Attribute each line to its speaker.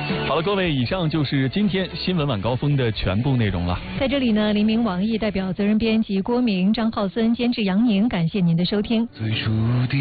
Speaker 1: 好了，各位，以上就是今天新闻晚高峰的全部内容了。
Speaker 2: 在这里呢，黎明网易代表责任编辑郭明、张浩森，监制杨宁，感谢您的收听。
Speaker 3: 最初的